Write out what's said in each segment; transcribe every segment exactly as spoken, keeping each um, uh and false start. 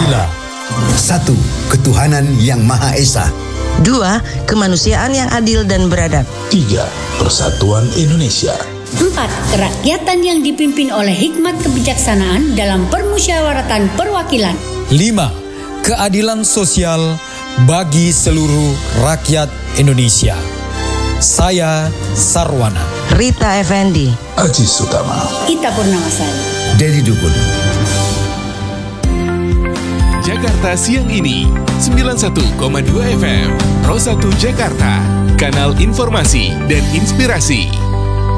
Pancasila. Satu, ketuhanan yang Maha Esa. Dua, kemanusiaan yang adil dan beradab. Tiga, persatuan Indonesia. Empat, kerakyatan yang dipimpin oleh hikmat kebijaksanaan dalam permusyawaratan perwakilan. Lima, keadilan sosial bagi seluruh rakyat Indonesia. Saya Sarwana. Rita Effendi. Aji Sutama. Ita Purnamasari. Dedi Dukun. Jakarta Siang Ini sembilan puluh satu koma dua F M Pro satu Jakarta, kanal informasi dan inspirasi.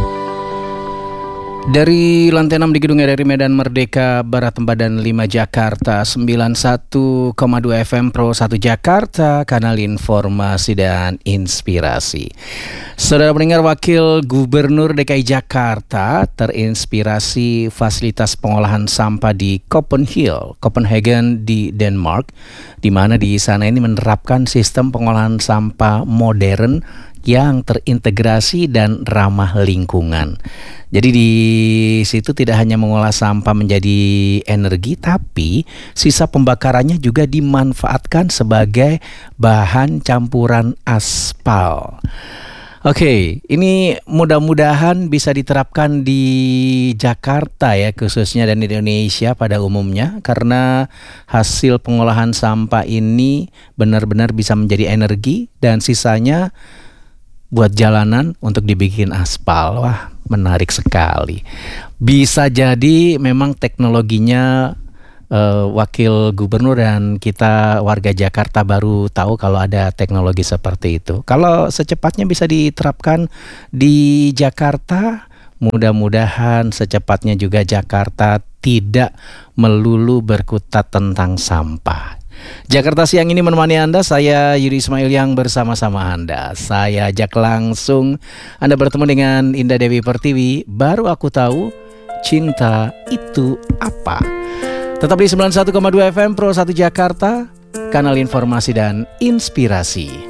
Dari lantai enam di Gedung R R I Medan Merdeka Barat Tempadan lima Jakarta, sembilan puluh satu koma dua F M Pro satu Jakarta, kanal informasi dan inspirasi. Saudara pendengar, Wakil Gubernur D K I Jakarta terinspirasi fasilitas pengolahan sampah di Copenhagen, Copenhagen di Denmark, di mana di sana ini menerapkan sistem pengolahan sampah modern yang terintegrasi dan ramah lingkungan. Jadi di situ tidak hanya mengolah sampah menjadi energi, tapi sisa pembakarannya juga dimanfaatkan sebagai bahan campuran aspal. Oke, ini mudah-mudahan bisa diterapkan di Jakarta ya khususnya dan di Indonesia pada umumnya, karena hasil pengolahan sampah ini benar-benar bisa menjadi energi dan sisanya buat jalanan untuk dibikin aspal. Wah, menarik sekali. Bisa jadi memang teknologinya uh, Wakil Gubernur dan kita warga Jakarta baru tahu kalau ada teknologi seperti itu. Kalau secepatnya bisa diterapkan di Jakarta, mudah-mudahan secepatnya juga Jakarta tidak melulu berkutat tentang sampah. Jakarta Siang ini menemani Anda, saya Yudi Ismail yang bersama-sama Anda. Saya ajak langsung Anda bertemu dengan Indah Dewi Pertiwi. Baru aku tahu cinta itu apa. Tetap di sembilan puluh satu koma dua F M Pro satu Jakarta, kanal informasi dan inspirasi.